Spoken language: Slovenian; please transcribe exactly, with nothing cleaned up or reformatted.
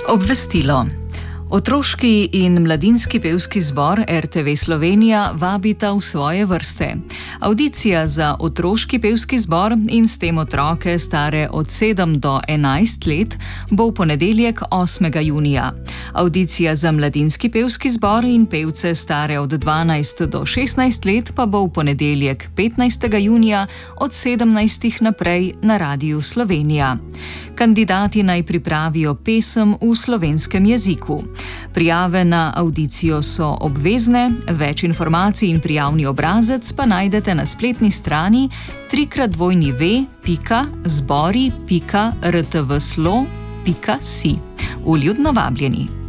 Obvestilo. Otroški in mladinski pevski zbor R T V Slovenija vabita v svoje vrste. Avdicija za otroški pevski zbor in s tem otroke stare od sedem do enajst let bo v ponedeljek osmega junija. Avdicija za mladinski pevski zbor in pevce stare od dvanajst do šestnajst let pa bo v ponedeljek petnajstega junija od sedemnajstih naprej na Radiu Slovenija. Kandidati naj pripravijo pesem v slovenskem jeziku. Prijave na avdicijo so obvezne, več informacij in prijavni obrazec pa najdete na spletni strani tri krat dvojni ve pika zbori pika r t v slo pika si. Vljudno vabljeni!